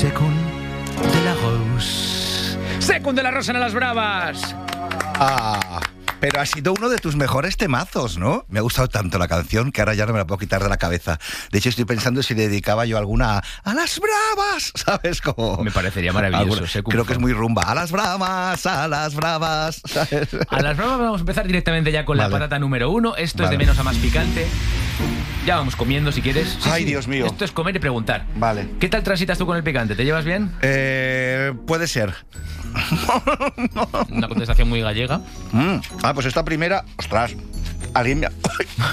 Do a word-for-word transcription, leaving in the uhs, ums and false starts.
Secund de la Rose. Secund de la Rosa en las Bravas. Ah, pero ha sido uno de tus mejores temazos, ¿no? Me ha gustado tanto la canción que ahora ya no me la puedo quitar de la cabeza. De hecho, estoy pensando si le dedicaba yo alguna a, a las bravas, ¿sabes? Como Me parecería maravilloso. Secund. Creo que es muy rumba. A las bravas, a las bravas, ¿sabes? A las bravas vamos a empezar directamente ya con Vale. la patata número uno. Esto Vale. es de menos a más picante. Ya vamos comiendo si quieres. Sí, Ay, sí. Dios mío. Esto es comer y preguntar. Vale. ¿Qué tal transitas tú con el picante? ¿Te llevas bien? Eh, puede ser. Una contestación muy gallega. Mm. Ah, pues esta primera... Ostras, alguien me ha...